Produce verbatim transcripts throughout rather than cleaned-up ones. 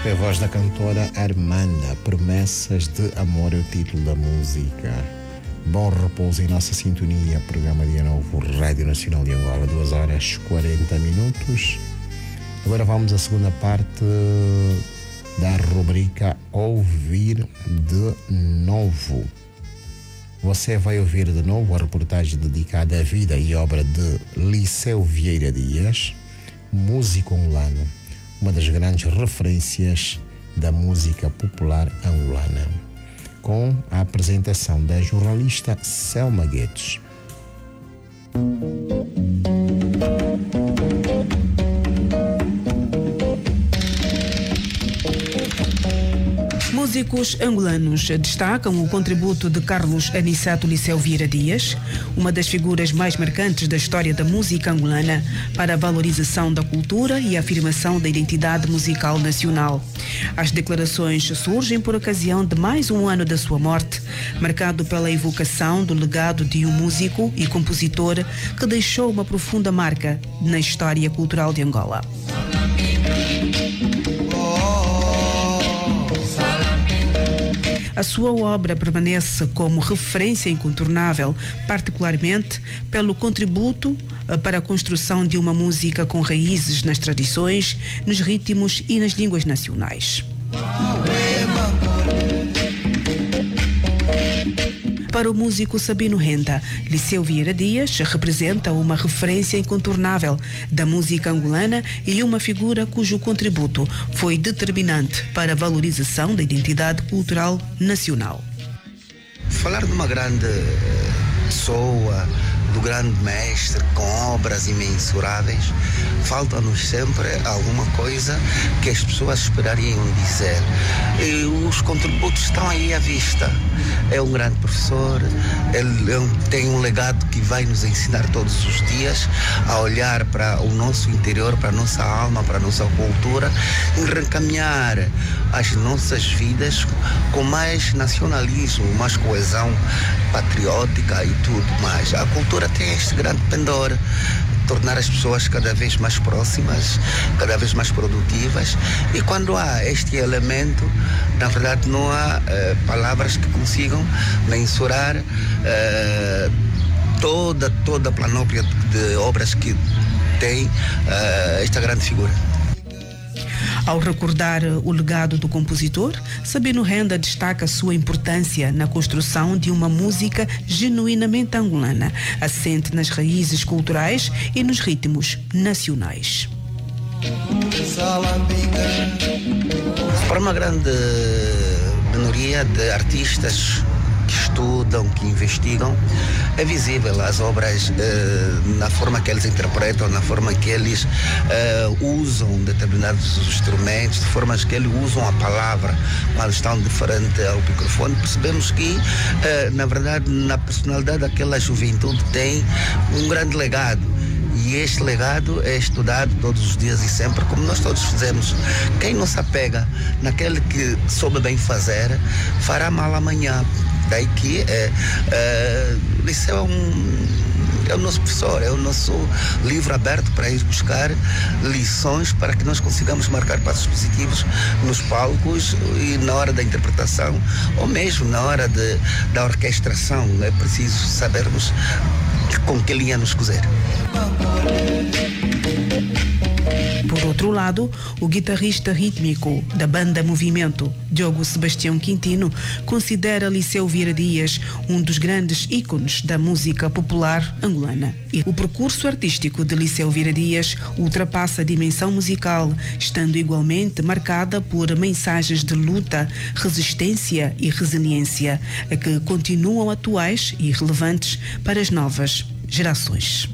É a voz da cantora Armanda. Promessas de Amor é o título da música. Bom repouso em nossa sintonia. Programa Dia Novo, Rádio Nacional de Angola, duas horas e quarenta minutos. Agora vamos à segunda parte da rubrica Ouvir de Novo. Você vai ouvir de novo a reportagem dedicada à vida e obra de Liceu Vieira Dias, músico angolano, uma das grandes referências da música popular angolana, com a apresentação da jornalista Selma Guedes. Músicos angolanos destacam o contributo de Carlos Aniceto Liceu Vieira Dias, uma das figuras mais marcantes da história da música angolana, para a valorização da cultura e a afirmação da identidade musical nacional. As declarações surgem por ocasião de mais um ano da sua morte, marcado pela evocação do legado de um músico e compositor que deixou uma profunda marca na história cultural de Angola. A sua obra permanece como referência incontornável, particularmente pelo contributo para a construção de uma música com raízes nas tradições, nos ritmos e nas línguas nacionais. Para o músico Sabino Renda, Liceu Vieira Dias representa uma referência incontornável da música angolana e uma figura cujo contributo foi determinante para a valorização da identidade cultural nacional. Falar de uma grande pessoa, do grande mestre, com obras imensuráveis, falta-nos sempre alguma coisa que as pessoas esperariam dizer. E os contributos estão aí à vista. É um grande professor, ele tem um legado que vai nos ensinar todos os dias a olhar para o nosso interior, para a nossa alma, para a nossa cultura, e reencaminhar as nossas vidas com mais nacionalismo, mais coesão patriótica e tudo mais. A cultura tem este grande pendor, tornar as pessoas cada vez mais próximas, cada vez mais produtivas, e quando há este elemento, na verdade não há uh, palavras que consigam mensurar uh, toda, toda a planóplia de, de obras que tem uh, esta grande figura. Ao recordar o legado do compositor, Sabino Renda destaca a sua importância na construção de uma música genuinamente angolana, assente nas raízes culturais e nos ritmos nacionais. Para uma grande minoria de artistas que estudam, que investigam, é visível as obras eh, na forma que eles interpretam, na forma que eles eh, usam determinados instrumentos, de formas que eles usam a palavra quando estão de frente ao microfone. Percebemos que, eh, na verdade, na personalidade daquela juventude tem um grande legado. E este legado é estudado todos os dias e sempre, como nós todos fizemos. Quem não se apega naquele que soube bem fazer, fará mal amanhã. Daí que é, é, isso é um, é o nosso professor, é o nosso livro aberto para ir buscar lições para que nós consigamos marcar passos positivos nos palcos e na hora da interpretação, ou mesmo na hora de, da orquestração. É preciso sabermos com que linha nos cozer. Por outro lado, o guitarrista rítmico da banda Movimento, Diogo Sebastião Quintino, considera Liceu Vieira Dias um dos grandes ícones da música popular angolana. E o percurso artístico de Liceu Vieira Dias ultrapassa a dimensão musical, estando igualmente marcada por mensagens de luta, resistência e resiliência, que continuam atuais e relevantes para as novas gerações.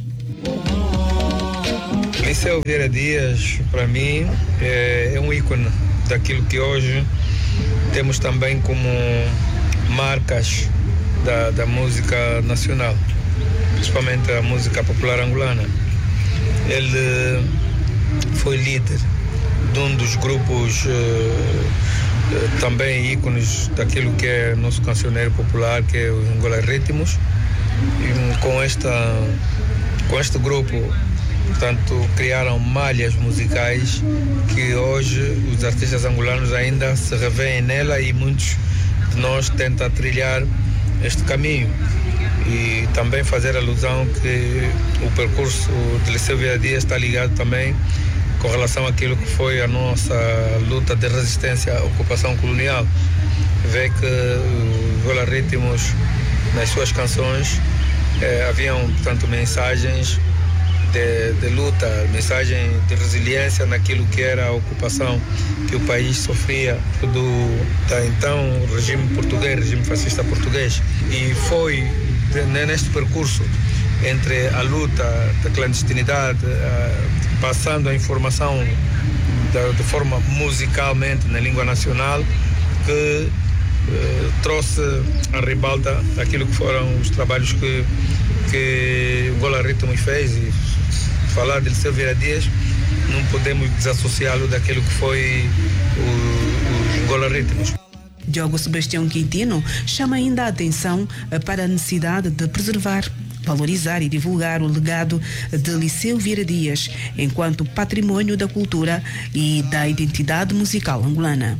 Liceu Vieira Dias, para mim, é, é um ícone daquilo que hoje temos também como marcas da, da música nacional, principalmente a música popular angolana. Ele foi líder de um dos grupos eh, também ícones daquilo que é nosso cancioneiro popular, que é o Angola Ritmos. E com, esta, com este grupo portanto, criaram malhas musicais que hoje os artistas angolanos ainda se revêem nela e muitos de nós tentam trilhar este caminho. E também fazer alusão que o percurso de Liceu Vieira Dias está ligado também com relação àquilo que foi a nossa luta de resistência à ocupação colonial. Vê que os Angola Ritmos, nas suas canções, eh, haviam, portanto, mensagens de, de luta, mensagem de resiliência naquilo que era a ocupação que o país sofria do da então regime português, regime fascista português. E foi neste percurso entre a luta da clandestinidade, passando a informação de forma musicalmente na língua nacional, que eh, trouxe à ribalta aquilo que foram os trabalhos que, que o Angola Ritmos fez. E falar de Liceu Vieira Dias, não podemos desassociá-lo daquilo que foi o, os Angola Ritmos. Diogo Sebastião Quintino chama ainda a atenção para a necessidade de preservar, valorizar e divulgar o legado de Liceu Vieira Dias enquanto patrimônio da cultura e da identidade musical angolana.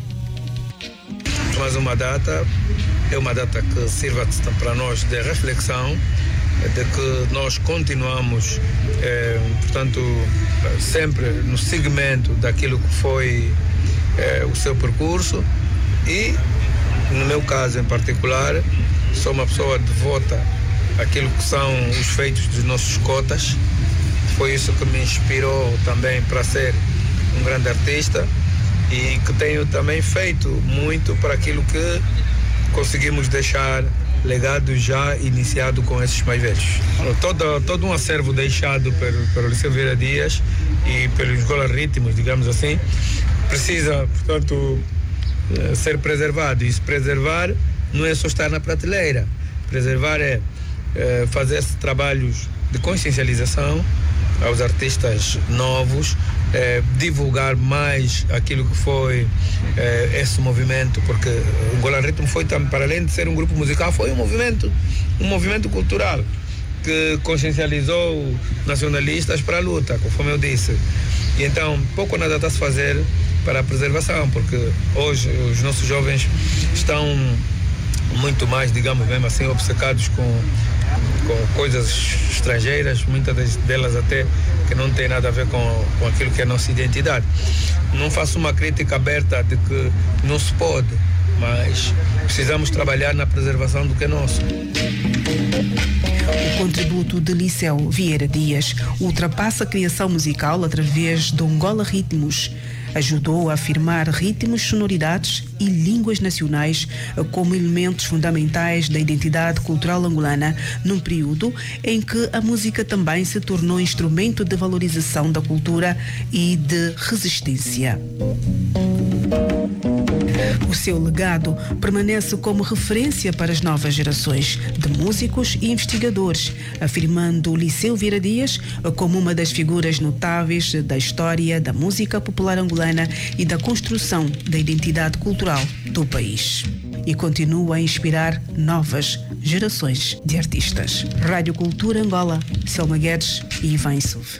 Mais uma data, é uma data que sirva para nós de reflexão, de que nós continuamos, eh, portanto, sempre no segmento daquilo que foi eh, o seu percurso. E, no meu caso em particular, sou uma pessoa devota àquilo que são os feitos dos nossos cotas. Foi isso que me inspirou também para ser um grande artista e que tenho também feito muito para aquilo que conseguimos deixar legado já iniciado com esses mais velhos. Todo, todo um acervo deixado pelo, pelo Liceu Vieira Dias e pelos Angola Ritmos, digamos assim, precisa, portanto, ser preservado. E se preservar não é só estar na prateleira. Preservar é, é fazer trabalhos de consciencialização aos artistas novos, é, divulgar mais aquilo que foi é, esse movimento, porque o Angola Ritmo foi também, para além de ser um grupo musical, foi um movimento, um movimento cultural que consciencializou nacionalistas para a luta, conforme eu disse. E então, pouco nada está a se fazer para a preservação, porque hoje os nossos jovens estão muito mais, digamos mesmo assim, obcecados com, com coisas estrangeiras, muitas delas até que não tem nada a ver com, com aquilo que é a nossa identidade. Não faço uma crítica aberta de que não se pode, mas precisamos trabalhar na preservação do que é nosso. O contributo de Liceu Vieira Dias ultrapassa a criação musical através do Angola Ritmos. Ajudou a afirmar ritmos, sonoridades e línguas nacionais como elementos fundamentais da identidade cultural angolana, num período em que a música também se tornou instrumento de valorização da cultura e de resistência. O seu legado permanece como referência para as novas gerações de músicos e investigadores, afirmando o Liceu Vieira Dias como uma das figuras notáveis da história da música popular angolana e da construção da identidade cultural do país. E continua a inspirar novas gerações de artistas. Rádio Cultura Angola, Selma Guedes e Ivan Issouf.